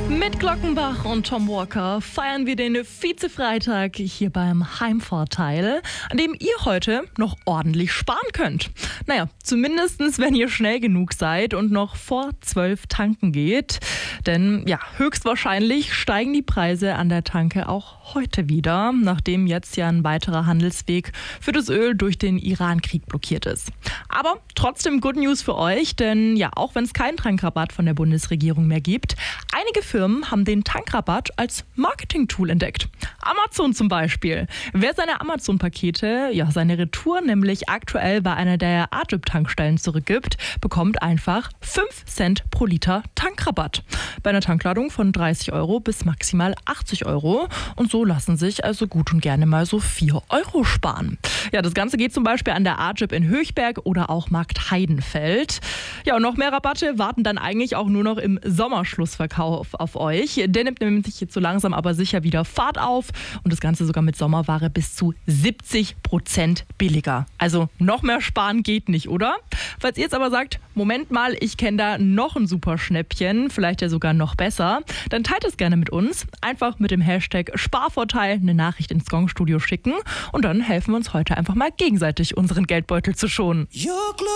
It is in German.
Mit Glockenbach und Tom Walker feiern wir den Vize-Freitag hier beim Heimvorteil, an dem ihr heute noch ordentlich sparen könnt. Naja, zumindestens wenn ihr schnell genug seid und noch vor 12 tanken geht. Denn ja, höchstwahrscheinlich steigen die Preise an der Tanke auch heute wieder, nachdem jetzt ja ein weiterer Handelsweg für das Öl durch den Iran-Krieg blockiert ist. Aber trotzdem Good News für euch, denn ja, auch wenn es keinen Tankrabatt von der Bundesregierung mehr gibt, einige Firmen haben den Tankrabatt als Marketing-Tool entdeckt. Amazon zum Beispiel. Wer seine Amazon-Pakete, ja seine Retour nämlich aktuell bei einer der AGIP-Tankstellen zurückgibt, bekommt einfach 5 Cent pro Liter Tankrabatt. Bei einer Tankladung von 30 € bis maximal 80 €. Und so lassen sich also gut und gerne mal so 4 € sparen. Ja, das Ganze geht zum Beispiel an der AGIP in Höchberg oder auch Markt Heidenfeld. Ja, und noch mehr Rabatte warten dann eigentlich auch nur noch im Sommerschlussverkauf auf euch. Der nimmt nämlich jetzt so langsam aber sicher wieder Fahrt auf und das Ganze sogar mit Sommerware bis zu 70% billiger. Also noch mehr sparen geht nicht, oder? Falls ihr jetzt aber sagt, Moment mal, ich kenne da noch ein super Schnäppchen, vielleicht ja sogar noch besser, dann teilt es gerne mit uns. Einfach mit dem Hashtag Sparvorteil eine Nachricht ins Gong-Studio schicken und dann helfen wir uns heute einfach mal gegenseitig unseren Geldbeutel zu schonen.